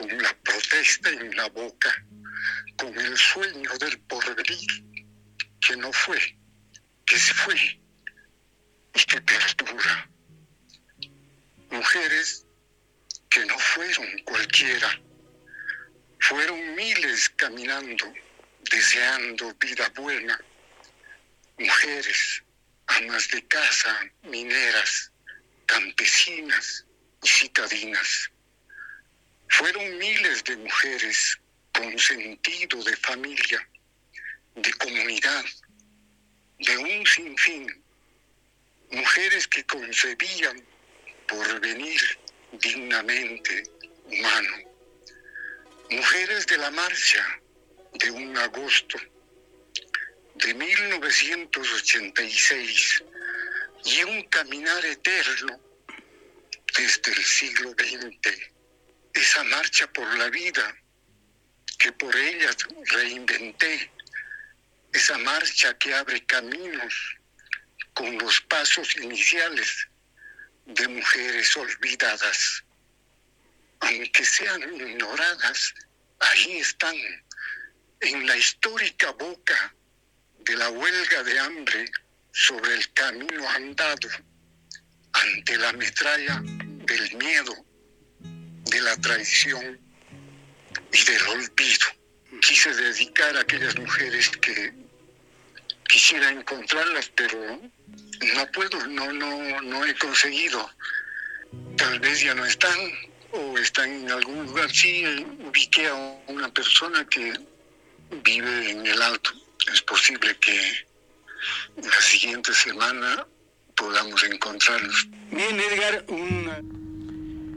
con la protesta en la boca, con el sueño del porvenir, que no fue, que se fue y que perdura. Mujeres que no fueron cualquiera, fueron miles caminando, deseando vida buena. Mujeres, amas de casa, mineras, campesinas y citadinas. Fueron miles de mujeres con sentido de familia, de comunidad, de un sinfín. Mujeres que concebían porvenir dignamente humano. Mujeres de la marcha de un agosto de 1986 y un caminar eterno desde el siglo XX. Esa marcha por la vida que por ella reinventé. Esa marcha que abre caminos con los pasos iniciales de mujeres olvidadas. Aunque sean ignoradas, ahí están, en la histórica boca de la huelga de hambre sobre el camino andado, ante la metralla del miedo, de la traición y del olvido. Quise dedicar a aquellas mujeres que quisiera encontrarlas, pero no puedo, no he conseguido. Tal vez ya no están o están en algún lugar. Sí, ubiqué a una persona que vive en el Alto. Es posible que la siguiente semana podamos encontrarlos. Bien, Edgar, un